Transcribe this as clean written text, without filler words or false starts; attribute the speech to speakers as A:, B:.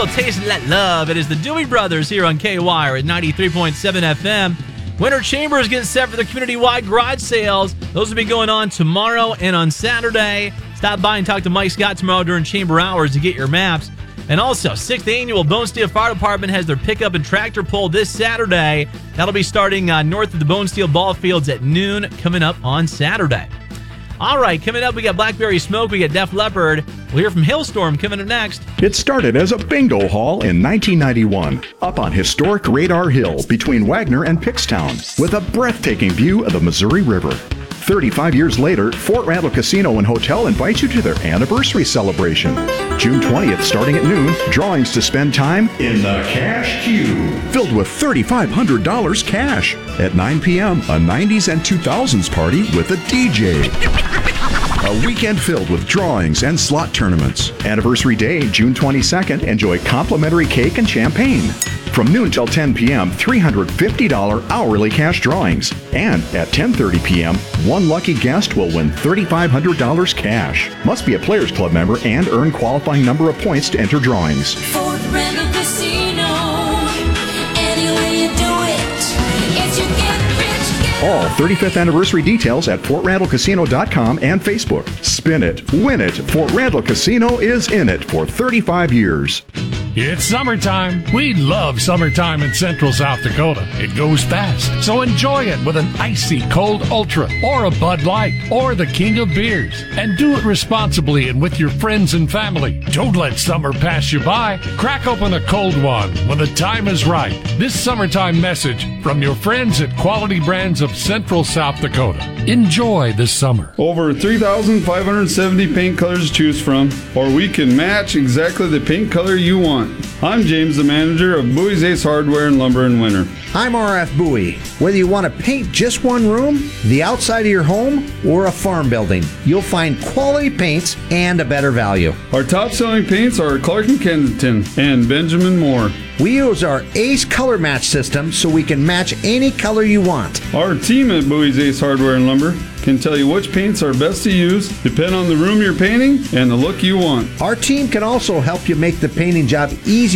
A: little taste of that love. It is the Dewey Brothers here on K-Wire at 93.7 FM. Winter Chambers get set for the community-wide garage sales. Those will be going on tomorrow and on Saturday. Stop by and talk to Mike Scott tomorrow during chamber hours to get your maps. And also, 6th Annual Bonesteel Fire Department has their pickup and tractor pull this Saturday. That'll be starting north of the Bonesteel Ball Fields at noon, coming up on Saturday. All right, coming up, we got Blackberry Smoke, we got Def Leppard. We'll hear from Hailstorm coming up next.
B: It started as a bingo hall in 1991, up on historic Radar Hill between Wagner and Pickstown, with a breathtaking view of the Missouri River. 35 years later, Fort Randall Casino and Hotel invites you to their anniversary celebration. June 20th, starting at noon, drawings to spend time in the Cash Cube, filled with $3,500 cash. At 9 p.m., a 90s and 2000s party with a DJ. A weekend filled with drawings and slot tournaments. Anniversary day, June 22nd, enjoy complimentary cake and champagne. From noon till 10 p.m., $350 hourly cash drawings. And at 10:30 p.m., one lucky guest will win $3,500 cash. Must be a Players Club member and earn qualifying number of points to enter drawings.
C: Fort Randall Casino. Any way you do it, if you get rich,
B: All 35th anniversary details at FortRandallCasino.com and Facebook. Spin it, win it. Fort Randall Casino is in it for 35 years.
D: It's summertime. We love summertime in Central South Dakota. It goes fast, so enjoy it with an icy cold Ultra or a Bud Light or the king of beers. And do it responsibly and with your friends and family. Don't let summer pass you by. Crack open a cold one when the time is right. This summertime message from your friends at Quality Brands of Central South Dakota. Enjoy this summer.
E: Over 3,570 paint colors to choose from, or we can match exactly the paint color you want. I'm James, the manager of Bowie's Ace Hardware and Lumber in Winter.
F: I'm RF Bowie. Whether you want to paint just one room, the outside of your home, or a farm building, you'll find quality paints and a better value.
E: Our top-selling paints are Clark & Kensington and Benjamin Moore.
F: We use our Ace Color Match system so we can match any color you want.
E: Our team at Bowie's Ace Hardware and Lumber can tell you which paints are best to use, depending on the room you're painting and the look you want.
F: Our team can also help you make the painting job easy